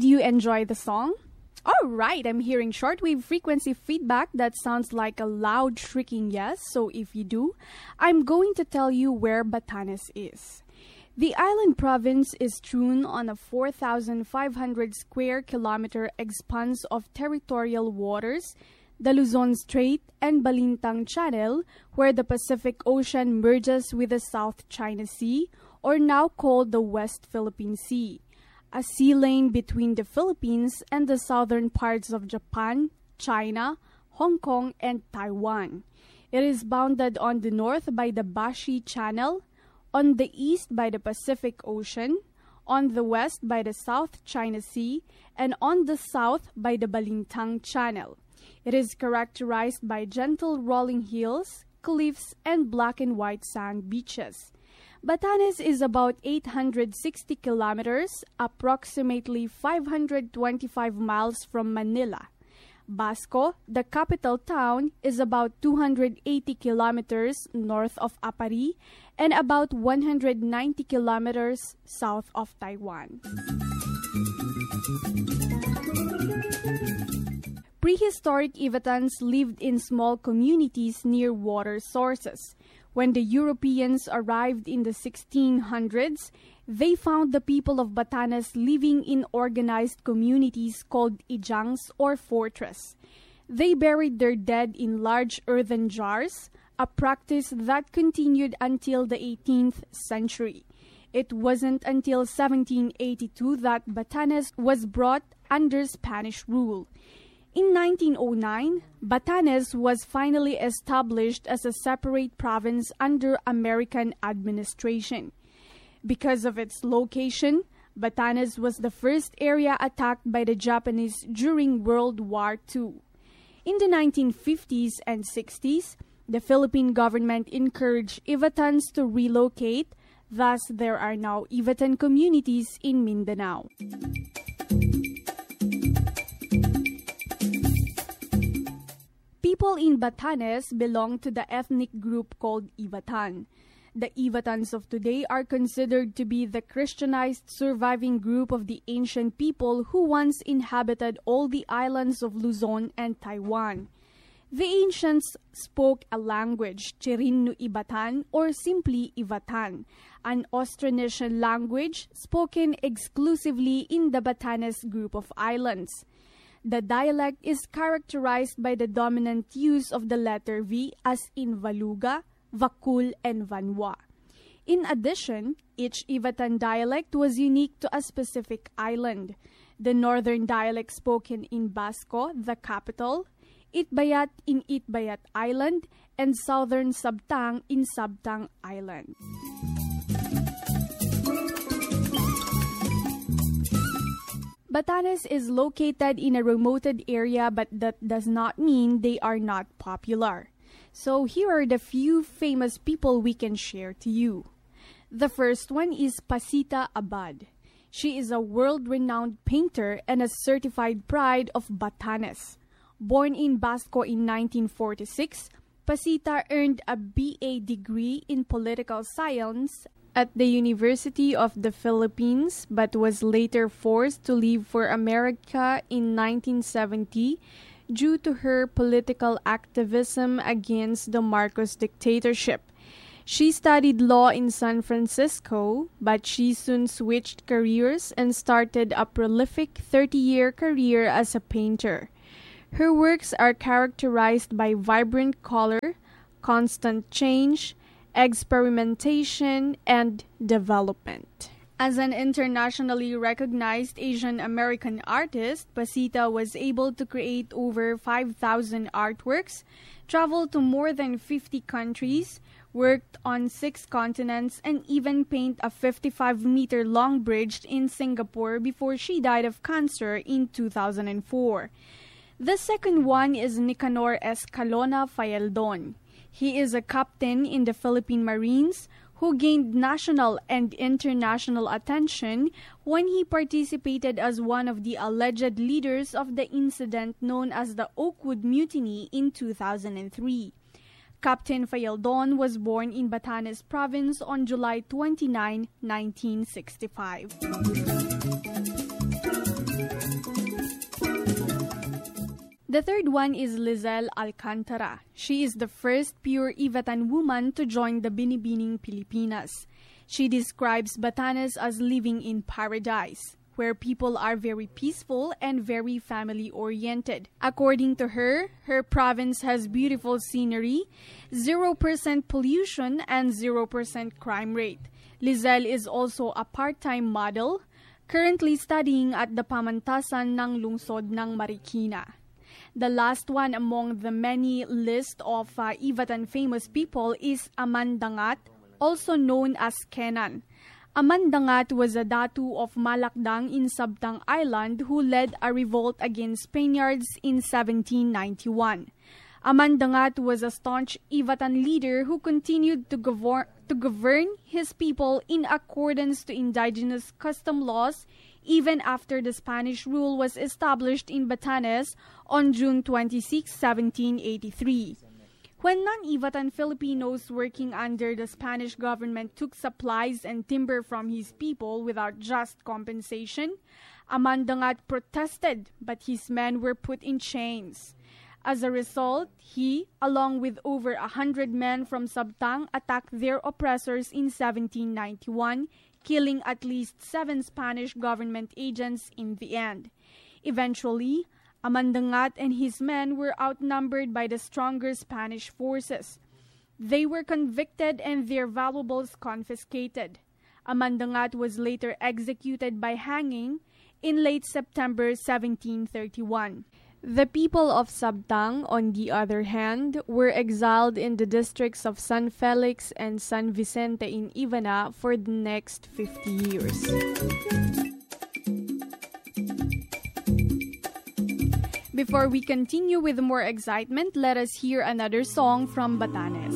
you enjoy the song? All right, I'm hearing shortwave frequency feedback that sounds like a loud shrieking yes. So if you do, I'm going to tell you where Batanes is. The island province is strewn on a 4,500 square kilometer expanse of territorial waters, the Luzon Strait and Balintang Channel, where the Pacific Ocean merges with the South China Sea, or now called the West Philippine Sea, a sea lane between the Philippines and the southern parts of Japan, China, Hong Kong, and Taiwan. It is bounded on the north by the Bashi Channel, on the east by the Pacific Ocean, on the west by the South China Sea, and on the south by the Balintang Channel. It is characterized by gentle rolling hills, cliffs, and black and white sand beaches. Batanes is about 860 kilometers, approximately 525 miles from Manila. Basco, the capital town, is about 280 kilometers north of Apari and about 190 kilometers south of Taiwan. Prehistoric Ivatans lived in small communities near water sources. When the Europeans arrived in the 1600s, they found the people of Batanes living in organized communities called ijangs or fortress. They buried their dead in large earthen jars, a practice that continued until the 18th century. It wasn't until 1782 that Batanes was brought under Spanish rule. In 1909, Batanes was finally established as a separate province under American administration. Because of its location, Batanes was the first area attacked by the Japanese during World War II. In the 1950s and 60s, the Philippine government encouraged Ivatans to relocate, thus there are now Ivatan communities in Mindanao. People in Batanes belong to the ethnic group called Ivatan. The Ivatans of today are considered to be the Christianized surviving group of the ancient people who once inhabited all the islands of Luzon and Taiwan. The ancients spoke a language, Chirino Ivatan or simply Ivatan, an Austronesian language spoken exclusively in the Batanes group of islands. The dialect is characterized by the dominant use of the letter V as in Valuga, Vakul, and Vanwa. In addition, each Ivatan dialect was unique to a specific island. The northern dialect spoken in Basco, the capital, Itbayat in Itbayat Island, and southern Sabtang in Sabtang Island. Batanes is located in a remoted area, but that does not mean they are not popular. So here are the few famous people we can share to you. The first one is Pasita Abad. She is a world-renowned painter and a certified pride of Batanes. Born in Basco in 1946, Pasita earned a BA degree in political science at the University of the Philippines, but was later forced to leave for America in 1970 due to her political activism against the Marcos dictatorship. She studied law in San Francisco, but she soon switched careers and started a prolific 30-year career as a painter. Her works are characterized by vibrant color, constant change, experimentation, and development. As an internationally recognized Asian American artist, Pasita was able to create over 5,000 artworks, travel to more than 50 countries, worked on 6 continents, and even paint a 55-meter long bridge in Singapore before she died of cancer in 2004. The second one is Nicanor Escalona Fayaldon. He is a captain in the Philippine Marines who gained national and international attention when he participated as one of the alleged leaders of the incident known as the Oakwood Mutiny in 2003. Captain Fayaldon was born in Batanes Province on July 29, 1965. The third one is Lizelle Alcantara. She is the first pure Ivatan woman to join the Binibining Pilipinas. She describes Batanes as living in paradise, where people are very peaceful and very family-oriented. According to her, her province has beautiful scenery, 0% pollution, and 0% crime rate. Lizelle is also a part-time model, currently studying at the Pamantasan ng Lungsod ng Marikina. The last one among the many list of Ivatan famous people is Amandangat, also known as Kenan. Amandangat was a datu of Malakdang in Sabtang Island who led a revolt against Spaniards in 1791. Amandangat was a staunch Ivatan leader who continued to govern his people in accordance to indigenous custom laws even after the Spanish rule was established in Batanes on June 26, 1783. When non-Ivatan Filipinos working under the Spanish government took supplies and timber from his people without just compensation, Amandangat protested, but his men were put in chains. As a result, he, along with over 100 men from Sabtang, attacked their oppressors in 1791, killing at least 7 Spanish government agents in the end. Eventually, Amandangat and his men were outnumbered by the stronger Spanish forces. They were convicted and their valuables confiscated. Amandangat was later executed by hanging in late September 1731. The people of Sabtang, on the other hand, were exiled in the districts of San Felix and San Vicente in Ivana for the next 50 years. Before we continue with more excitement, let us hear another song from Batanes.